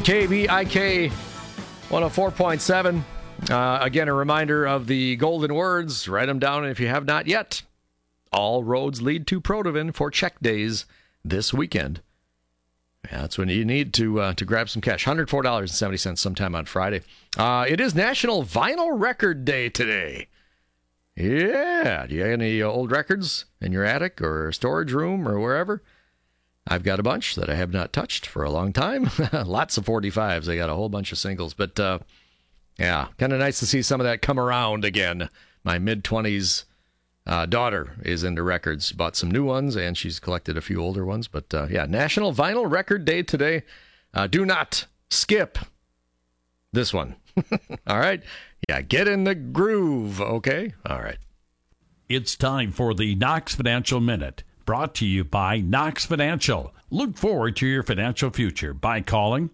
KBIK 104.7. Again, a reminder of the golden words. Write them down if you have not yet. All roads lead to Protivin for check days this weekend. Yeah, that's when you need to grab some cash. $104.70 sometime on Friday. It is National Vinyl Record Day today. Yeah. Do you have any old records in your attic or storage room or wherever? I've got a bunch that I have not touched for a long time. Lots of 45s. I got a whole bunch of singles. But, yeah, kind of nice to see some of that come around again. My mid-20s daughter is into records. Bought some new ones, and she's collected a few older ones. But, yeah, National Vinyl Record Day today. Do not skip this one. All right? Yeah, get in the groove, okay? All right. It's time for the Knox Financial Minute. Brought to you by Knox Financial. Look forward to your financial future by calling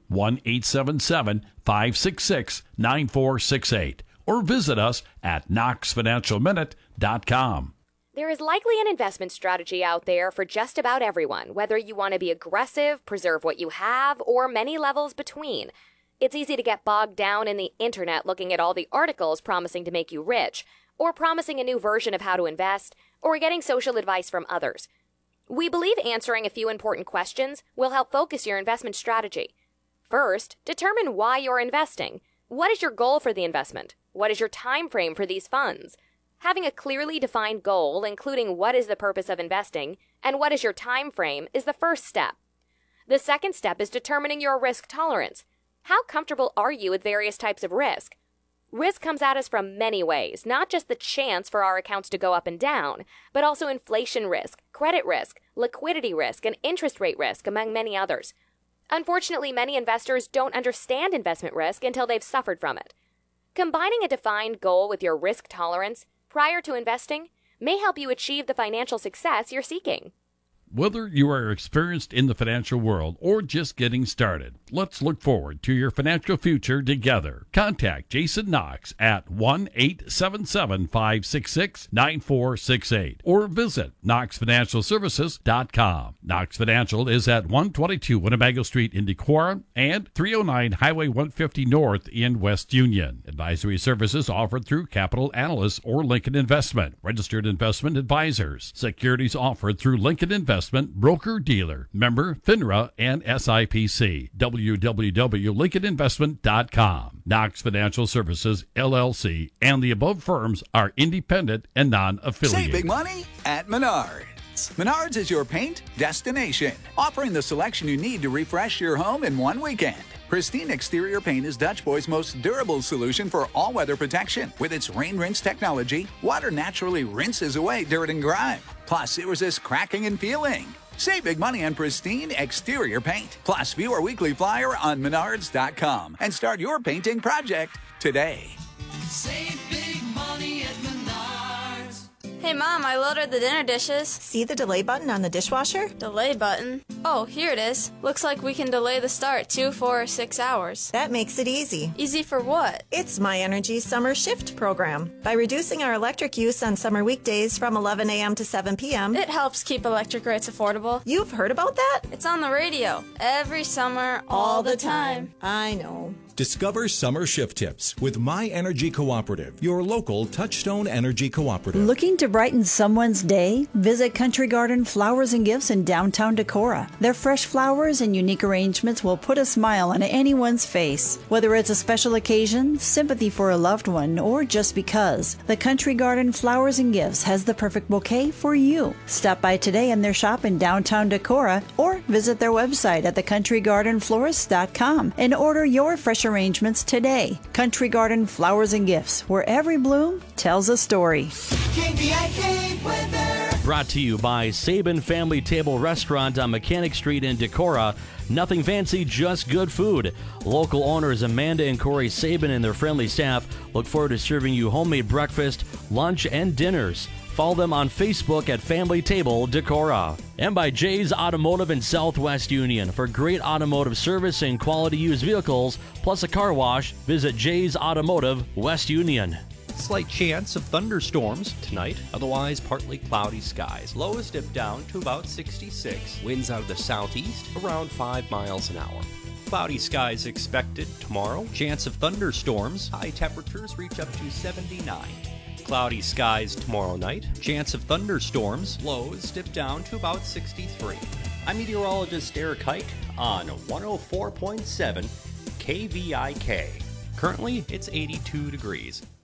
1-877-566-9468 or visit us at knoxfinancialminute.com. There is likely an investment strategy out there for just about everyone, whether you want to be aggressive, preserve what you have, or many levels between. It's easy to get bogged down in the internet looking at all the articles promising to make you rich, or promising a new version of how to invest, or getting social advice from others. We believe answering a few important questions will help focus your investment strategy. First, determine why you're investing. What is your goal for the investment? What is your time frame for these funds? Having a clearly defined goal, including what is the purpose of investing and what is your time frame, is the first step. The second step is determining your risk tolerance. How comfortable are you with various types of risk? Risk comes at us from many ways, not just the chance for our accounts to go up and down, but also inflation risk, credit risk, liquidity risk, and interest rate risk, among many others. Unfortunately, many investors don't understand investment risk until they've suffered from it. Combining a defined goal with your risk tolerance prior to investing may help you achieve the financial success you're seeking. Whether you are experienced in the financial world or just getting started, let's look forward to your financial future together. Contact Jason Knox at 1-877-566-9468 or visit knoxfinancialservices.com. Knox Financial is at 122 Winnebago Street in Decorah and 309 Highway 150 North in West Union. Advisory services offered through Capital Analysts or Lincoln Investment, registered investment advisors. Securities offered through Lincoln Investment, broker-dealer, member FINRA and SIPC. www.lincolninvestment.com. Knox Financial Services, LLC, and the above firms are independent and non-affiliated. Save big money at Menards. Menards is your paint destination, offering the selection you need to refresh your home in one weekend. Pristine Exterior Paint is Dutch Boy's most durable solution for all-weather protection. With its rain rinse technology, water naturally rinses away dirt and grime. Plus, it resists cracking and peeling. Save big money on Pristine Exterior Paint. Plus, view our weekly flyer on Menards.com and start your painting project today. Save big money at Menards. Hey, Mom, I loaded the dinner dishes. See the delay button on the dishwasher? Delay button? Oh, here it is. Looks like we can delay the start 2, 4, or 6 hours. That makes it easy. Easy for what? It's My Energy Summer Shift program. By reducing our electric use on summer weekdays from 11 a.m. to 7 p.m., it helps keep electric rates affordable. You've heard about that? It's on the radio. Every summer, all the time. I know. Discover summer shift tips with My Energy Cooperative, your local Touchstone Energy Cooperative. Looking to brighten someone's day? Visit Country Garden Flowers and Gifts in downtown Decorah. Their fresh flowers and unique arrangements will put a smile on anyone's face. Whether it's a special occasion, sympathy for a loved one, or just because, the Country Garden Flowers and Gifts has the perfect bouquet for you. Stop by today in their shop in downtown Decorah or visit their website at thecountrygardenflorist.com and order your fresh arrangements today. Country Garden Flowers and Gifts, where every bloom tells a story. KBIK weather. Brought to you by Sabin Family Table Restaurant on Mechanic Street in Decorah. Nothing fancy, just good food. Local owners Amanda and Corey Sabin and their friendly staff look forward to serving you homemade breakfast, lunch, and dinners. Follow them on Facebook at Family Table Decorah. And by Jay's Automotive in Southwest Union. For great automotive service and quality used vehicles, plus a car wash, visit Jay's Automotive, West Union. Slight chance of thunderstorms tonight, otherwise partly cloudy skies. Lows dip down to about 66. Winds out of the southeast around 5 miles an hour. Cloudy skies expected tomorrow. Chance of thunderstorms. High temperatures reach up to 79. Cloudy skies tomorrow night. Chance of thunderstorms. Lows dip down to about 63. I'm meteorologist Eric Hike on 104.7 KVIK. Currently, it's 82 degrees.